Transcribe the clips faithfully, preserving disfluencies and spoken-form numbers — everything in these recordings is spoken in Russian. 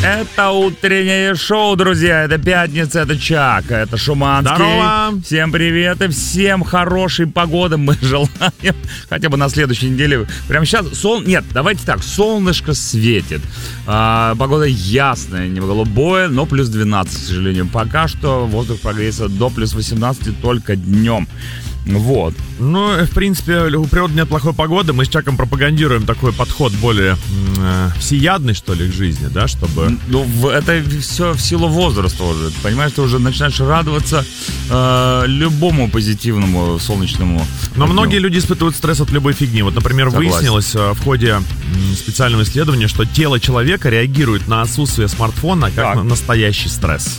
Это утреннее шоу, друзья. Это пятница, это Чак, это Шуманский. Здорово! Всем привет и всем хорошей погоды мы желаем. Хотя бы на следующей неделе. Прямо сейчас сол... Нет, давайте так, солнышко светит. А, погода ясная, не голубое, но плюс двенадцать, к сожалению. Пока что воздух прогреется до плюс восемнадцати только днем. Вот. Ну, в принципе, у природы нет плохой погоды. Мы с Чаком пропагандируем такой подход более э, всеядный, что ли, к жизни, да, чтобы... Ну, это все в силу возраста уже. Ты понимаешь, ты уже начинаешь радоваться э, любому позитивному солнечному. Но дню. многие люди испытывают стресс от любой фигни. Вот, например, Согласен. выяснилось в ходе специального исследования, что тело человека реагирует на отсутствие смартфона как Так. на настоящий стресс.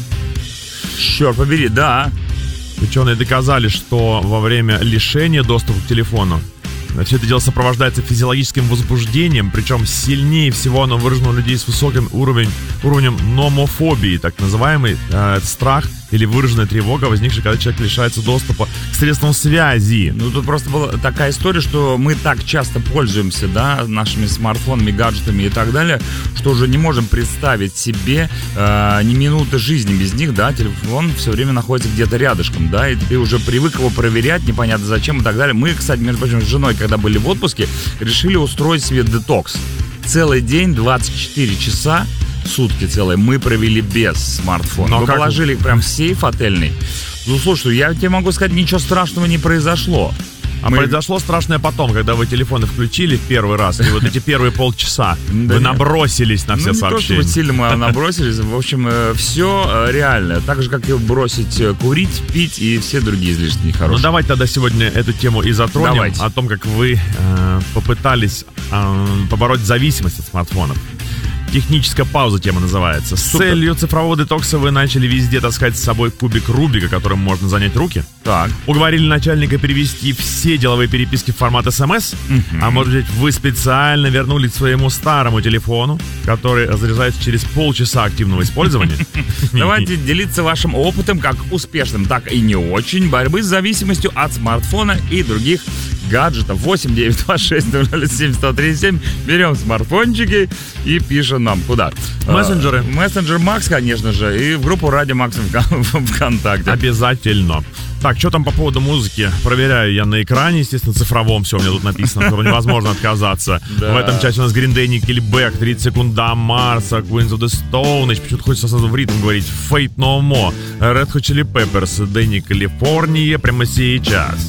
Черт побери, да. Ученые доказали, что во время лишения доступа к телефону все это дело сопровождается физиологическим возбуждением, причем сильнее всего оно выражено у людей с высоким уровень, уровнем номофобии, так называемый э, страх или выраженная тревога, возникшая, когда человек лишается доступа к средствам связи. Ну, тут просто была такая история, что мы так часто пользуемся, да, нашими смартфонами, гаджетами и так далее, что уже не можем представить себе э, ни минуты жизни без них, да, телефон все время находится где-то рядышком, да, и ты уже привык его проверять, непонятно зачем и так далее. Мы, кстати, между прочим, с женой, когда были в отпуске, решили устроить себе детокс. Целый день, двадцать четыре часа, сутки целые, мы провели без смартфона. Но Мы как... положили их прям в сейф отельный. Ну, слушай, я тебе могу сказать, ничего страшного не произошло. А Мы... произошло страшное потом, когда вы телефоны включили в первый раз, и вот эти первые полчаса вы набросились на все сообщения. Ну, не то, сообщения. что сильно мы набросились. В общем, все реально. Так же, как и бросить курить, пить и все другие излишки нехорошие. Ну, давайте тогда сегодня эту тему и затронем. Давайте. О том, как вы э, попытались э, побороть зависимость от смартфонов. Техническая пауза тема называется. С Супер. целью цифрового детокса вы начали везде таскать с собой кубик Рубика, которым можно занять руки. Так. Уговорили начальника перевести все деловые переписки в формат СМС. Мгм. А может быть, вы специально вернулись к своему старому телефону, который разряжается через полчаса активного использования. Давайте делиться вашим опытом, как успешным, так и не очень, борьбы с зависимостью от смартфона и других гаджетов. восемь девятьсот двадцать шесть ноль ноль семь сто тридцать семь. Берем смартфончики и пишем нам куда. Мессенджеры. А, мессенджер Макс, конечно же, и в группу Радио Макс в ВКонтакте. Обязательно. Так, что там по поводу музыки? Проверяю я на экране, естественно, цифровом все у меня тут написано, что невозможно отказаться. Да. В этом часе у нас Green Day, Nickelback, тридцать секунд до Марса, Queens of the Stone Age, почему-то хочется сразу в ритм говорить, Fate No More, Red Hot Chili Peppers, Danny California, прямо сейчас.